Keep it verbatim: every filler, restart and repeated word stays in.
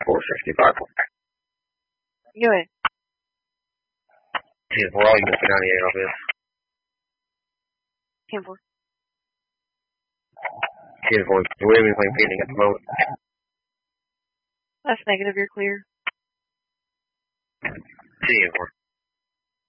four sixty-five. Go ahead. ten four, all units ninety-eight off this. ten four. ten four, do we have anything pending at the moment? That's negative, you're clear. ten four.